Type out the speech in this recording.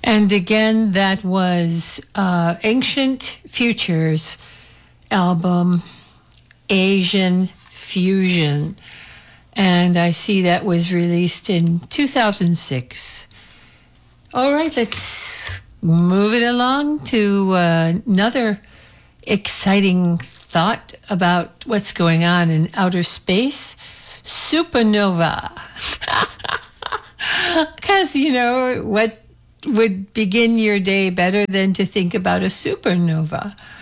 And again, that was Ancient Futures album, Asian Fusion. And I see that was released in 2006. All right, let's move it along to another exciting thought about what's going on in outer space. Supernova. Because, what would begin your day better than to think about a supernova?